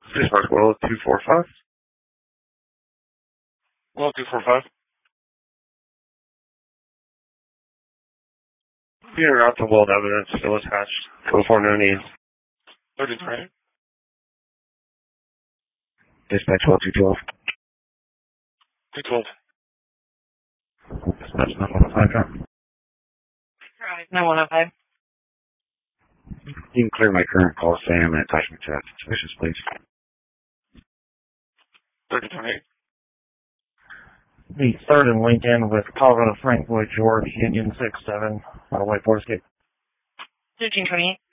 Dispatch Will 245. Will 245. Being route to World Evidence, still attached. Code 498. 33. Dispatch Will 212. 212. Dispatch 915. Right, 9105. You can clear my current call, Sam, and attachment to that suspicious, please. 33. The 3rd and Lincoln with Colorado Frank Lloyd George, Union 6-7, on a white Ford Escape. 1328.